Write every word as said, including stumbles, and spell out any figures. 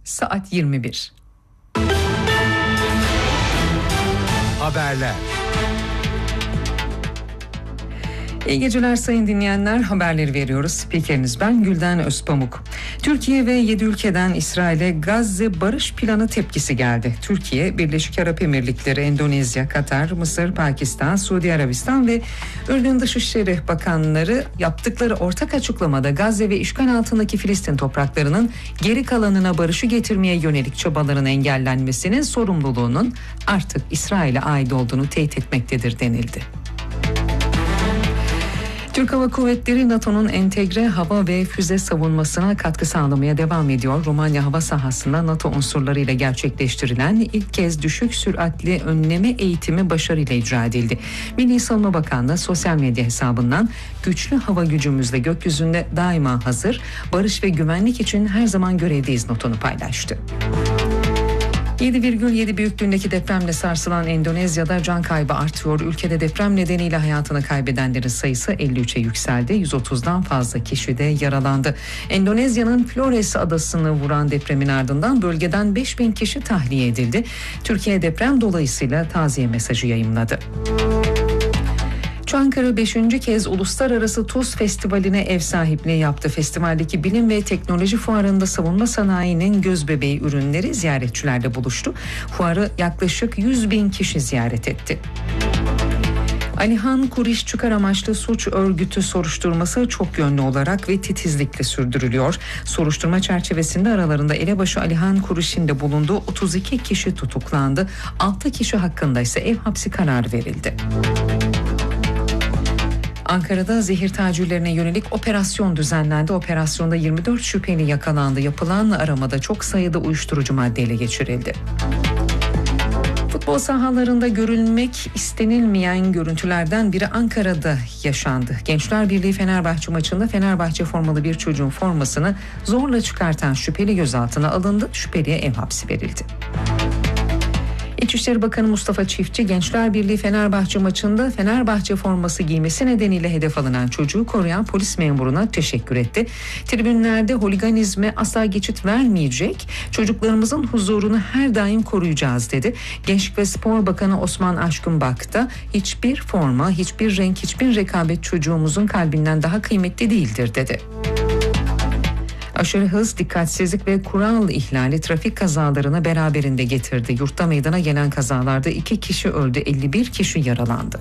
Saat yirmi bir. Haberler. İyi geceler sayın dinleyenler, haberleri veriyoruz. Spikeriniz ben Gülden Özpamuk. Türkiye ve yedi ülkeden İsrail'e Gazze barış planı tepkisi geldi. Türkiye, Birleşik Arap Emirlikleri, Endonezya, Katar, Mısır, Pakistan, Suudi Arabistan ve Ürdün Dışişleri Bakanları yaptıkları ortak açıklamada Gazze ve işgal altındaki Filistin topraklarının geri kalanına barışı getirmeye yönelik çabaların engellenmesinin sorumluluğunun artık İsrail'e ait olduğunu teyit etmektedir denildi. Türk Hava Kuvvetleri NATO'nun entegre hava ve füze savunmasına katkı sağlamaya devam ediyor. Romanya hava sahasında NATO unsurlarıyla gerçekleştirilen ilk kez düşük süratli önleme eğitimi başarıyla icra edildi. Milli Savunma Bakanlığı sosyal medya hesabından güçlü hava gücümüzle gökyüzünde daima hazır, barış ve güvenlik için her zaman görevdeyiz notunu paylaştı. yedi virgül yedi büyüklüğündeki depremle sarsılan Endonezya'da can kaybı artıyor. Ülkede deprem nedeniyle hayatını kaybedenlerin sayısı elli üçe yükseldi. yüz otuzdan fazla kişi de yaralandı. Endonezya'nın Flores adasını vuran depremin ardından bölgeden beş bin kişi tahliye edildi. Türkiye deprem dolayısıyla taziye mesajı yayımladı. Çankırı beşinci kez Uluslararası Tuz Festivali'ne ev sahipliği yaptı. Festivaldeki bilim ve teknoloji fuarında savunma sanayinin gözbebeği ürünleri ziyaretçilerle buluştu. Fuarı yaklaşık yüz bin kişi ziyaret etti. Alihan Kuriş çıkar amaçlı suç örgütü soruşturması çok yönlü olarak ve titizlikle sürdürülüyor. Soruşturma çerçevesinde aralarında elebaşı Alihan Kuriş'in de bulunduğu otuz iki kişi tutuklandı. altı kişi hakkında ise ev hapsi kararı verildi. Ankara'da zehir tacirlerine yönelik operasyon düzenlendi. Operasyonda yirmi dört şüpheli yakalandı. Yapılan aramada çok sayıda uyuşturucu madde ele geçirildi. Futbol sahalarında görülmek istenilmeyen görüntülerden biri Ankara'da yaşandı. Gençler Birliği Fenerbahçe maçında Fenerbahçe formalı bir çocuğun formasını zorla çıkartan şüpheli gözaltına alındı. Şüpheliye ev hapsi verildi. İçişleri Bakanı Mustafa Çiftçi, Gençler Birliği Fenerbahçe maçında Fenerbahçe forması giymesi nedeniyle hedef alınan çocuğu koruyan polis memuruna teşekkür etti. Tribünlerde holiganizme asla geçit vermeyecek, çocuklarımızın huzurunu her daim koruyacağız dedi. Gençlik ve Spor Bakanı Osman Aşkınbak da hiçbir forma, hiçbir renk, hiçbir rekabet çocuğumuzun kalbinden daha kıymetli değildir dedi. Aşırı hız, dikkatsizlik ve kural ihlali trafik kazalarını beraberinde getirdi. Yurtta meydana gelen kazalarda iki kişi öldü, elli bir kişi yaralandı.